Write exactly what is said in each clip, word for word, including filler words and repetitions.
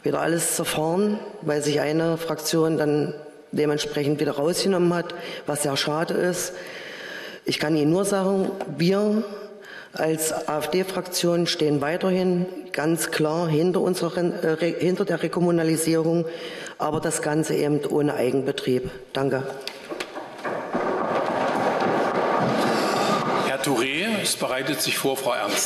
wieder alles zerfahren, weil sich eine Fraktion dann dementsprechend wieder rausgenommen hat, was sehr schade ist. Ich kann Ihnen nur sagen, wir als AfD-Fraktion stehen weiterhin ganz klar hinter, unserer, äh, hinter der Rekommunalisierung, aber das Ganze eben ohne Eigenbetrieb. Danke. Herr Touré, es bereitet sich vor, Frau Ernst.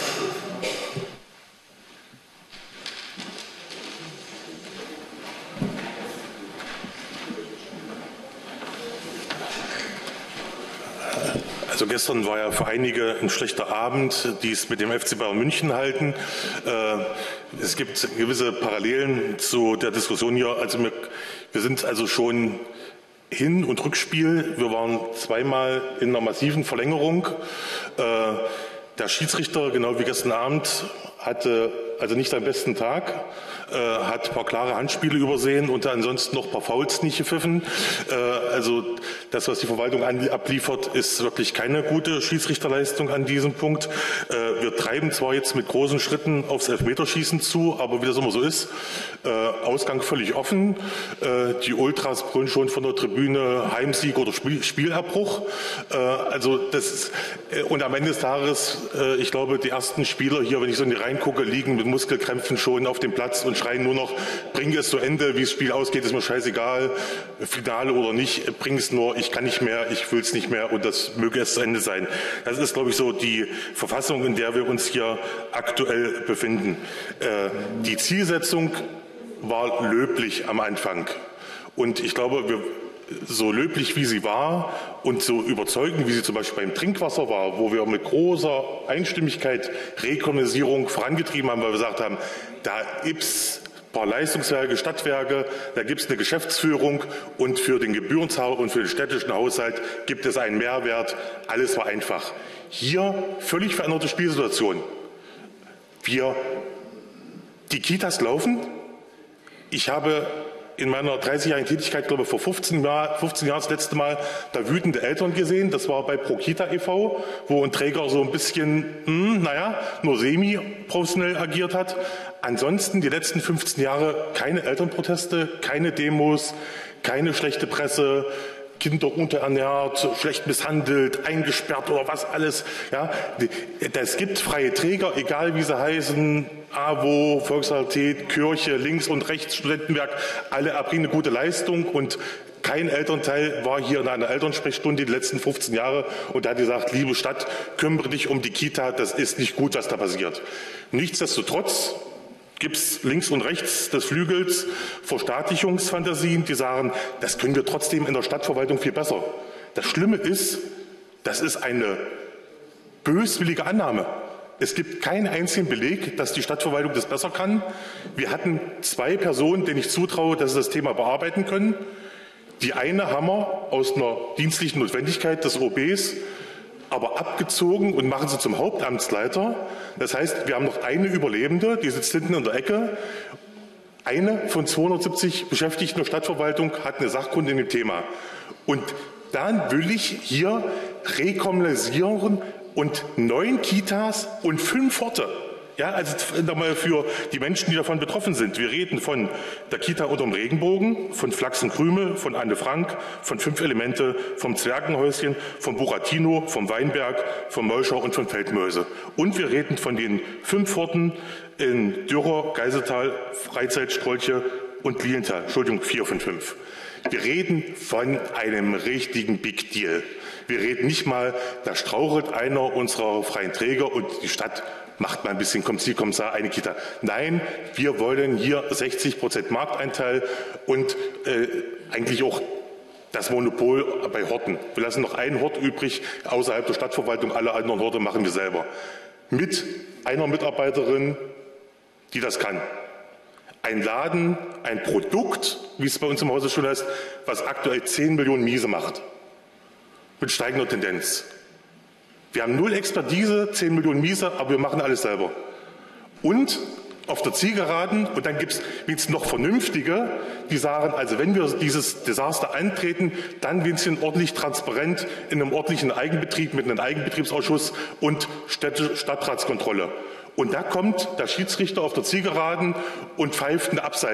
Also gestern war ja für einige ein schlechter Abend, die es mit dem F C Bayern München halten. Es gibt gewisse Parallelen zu der Diskussion hier. Also wir, wir sind also schon Hin- und Rückspiel. Wir waren zweimal in einer massiven Verlängerung. Der Schiedsrichter, genau wie gestern Abend, hatte also nicht seinen besten Tag, äh, hat ein paar klare Handspiele übersehen und ansonsten noch ein paar Fouls nicht gepfiffen. Äh, also das, was die Verwaltung an, abliefert, ist wirklich keine gute Schiedsrichterleistung an diesem Punkt. Äh, wir treiben zwar jetzt mit großen Schritten aufs Elfmeterschießen zu, aber wie das immer so ist, äh, Ausgang völlig offen. Äh, die Ultras brüllen schon von der Tribüne Heimsieg oder Spiel, Spielabbruch. Äh, also das ist, äh, und am Ende des Tages, äh, ich glaube, die ersten Spieler hier, wenn ich so in die Reihen gucke, liegen mit Muskelkrämpfen schon auf dem Platz und schreien nur noch, bring es zu Ende, wie das Spiel ausgeht, ist mir scheißegal, Finale oder nicht, bring es nur, ich kann nicht mehr, ich will es nicht mehr und das möge es zu Ende sein. Das ist, glaube ich, so die Verfassung, in der wir uns hier aktuell befinden. Äh, die Zielsetzung war löblich am Anfang und ich glaube, wir so löblich wie sie war und so überzeugend wie sie zum Beispiel beim Trinkwasser war, wo wir mit großer Einstimmigkeit Rekommunalisierung vorangetrieben haben, weil wir gesagt haben, da gibt es ein paar Leistungswerke, Stadtwerke, da gibt es eine Geschäftsführung und für den Gebührenzahler und für den städtischen Haushalt gibt es einen Mehrwert. Alles war einfach. Hier völlig veränderte Spielsituation. Wir, die Kitas laufen. Ich habe in meiner dreißigjährigen Tätigkeit, glaube ich, vor fünfzehn Jahren, fünfzehn Jahren das letzte Mal da wütende Eltern gesehen. Das war bei ProKita e V, wo ein Träger so ein bisschen, hm, naja, nur semi-professionell agiert hat. Ansonsten die letzten fünfzehn Jahre keine Elternproteste, keine Demos, keine schlechte Presse, Kinder unterernährt, schlecht misshandelt, eingesperrt oder was alles. Ja, es gibt freie Träger, egal wie sie heißen, A W O, Volksrealität, Kirche, links und rechts, Studentenwerk, alle erbringen eine gute Leistung und kein Elternteil war hier in einer Elternsprechstunde die letzten fünfzehn Jahre und der hat gesagt, liebe Stadt, kümmere dich um die Kita, das ist nicht gut, was da passiert. Nichtsdestotrotz gibt es links und rechts des Flügels Verstaatlichungsfantasien, die sagen, das können wir trotzdem in der Stadtverwaltung viel besser. Das Schlimme ist, das ist eine böswillige Annahme. Es gibt keinen einzigen Beleg, dass die Stadtverwaltung das besser kann. Wir hatten zwei Personen, denen ich zutraue, dass sie das Thema bearbeiten können. Die eine haben wir aus einer dienstlichen Notwendigkeit des O Bs aber abgezogen und machen sie zum Hauptamtsleiter. Das heißt, wir haben noch eine Überlebende, die sitzt hinten in der Ecke. Eine von zweihundertsiebzig Beschäftigten der Stadtverwaltung hat eine Sachkunde in dem Thema. Und dann will ich hier rekommunalisieren und neun Kitas und fünf Horte. Ja, also nochmal für die Menschen, die davon betroffen sind. Wir reden von der Kita unterm Regenbogen, von Flachs und Krümel, von Anne Frank, von Fünf Elemente, vom Zwergenhäuschen, vom Buratino, vom Weinberg, vom Molscher und von Feldmöse. Und wir reden von den fünf Horten in Dürrer, Geiseltal, Freizeitstrolche und Lilienthal. Entschuldigung, vier von fünf. Wir reden von einem richtigen Big Deal. Wir reden nicht mal, da strauchelt einer unserer freien Träger und die Stadt macht mal ein bisschen Kommissar, Kommissar, eine Kita. Nein, wir wollen hier sechzig Prozent Markteinteil und äh, eigentlich auch das Monopol bei Horten. Wir lassen noch einen Hort übrig, außerhalb der Stadtverwaltung, alle anderen Horte machen wir selber. Mit einer Mitarbeiterin, die das kann. Ein Laden, ein Produkt, wie es bei uns im Hause schon heißt, was aktuell zehn Millionen Miese macht. Mit steigender Tendenz. Wir haben null Expertise, zehn Millionen Miese, aber wir machen alles selber. Und auf der Zielgeraden, und dann gibt es wenigstens noch Vernünftige, die sagen, also wenn wir dieses Desaster antreten, dann wenigstens ordentlich transparent in einem ordentlichen Eigenbetrieb mit einem Eigenbetriebsausschuss und Städte, Stadtratskontrolle. Und da kommt der Schiedsrichter auf der Zielgeraden und pfeift eine Abseits.